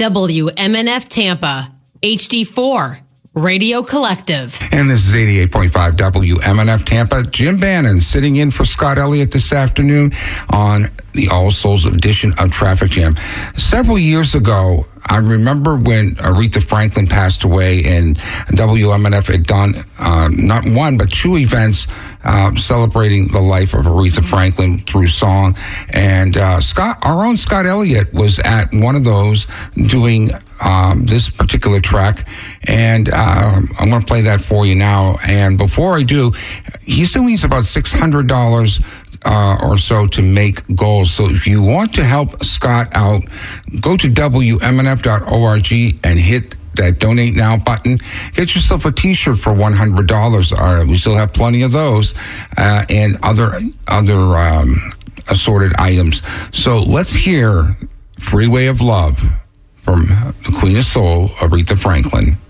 WMNF Tampa, HD4, Radio Collective. And this is 88.5 WMNF Tampa. Jim Bannon sitting in for Scott Elliott this afternoon on the All Souls edition of Traffic Jam. Several years ago, I remember when Aretha Franklin passed away, and WMNF had done not one but two events celebrating the life of Aretha Franklin through song. And our own Scott Elliott was at one of those doing this particular track, and I'm going to play that for you now. And before I do, he still needs about $600 or so to make goals. So if you want to help Scott out, go to WMNF.org and hit that donate now button. Get yourself a t-shirt for $100. We still have plenty of those, and other assorted items. So let's hear Freeway of Love from the Queen of Soul, Aretha Franklin.